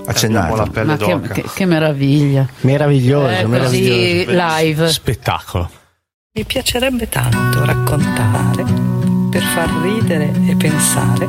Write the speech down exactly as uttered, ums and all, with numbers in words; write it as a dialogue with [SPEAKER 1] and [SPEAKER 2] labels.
[SPEAKER 1] Abbiamo la pelle
[SPEAKER 2] Ma
[SPEAKER 1] d'oca.
[SPEAKER 2] che, che, che meraviglia.
[SPEAKER 3] Meraviglioso,
[SPEAKER 2] Eh,
[SPEAKER 3] meraviglioso.
[SPEAKER 2] così live.
[SPEAKER 3] Spettacolo.
[SPEAKER 4] Mi piacerebbe tanto raccontare per far ridere e pensare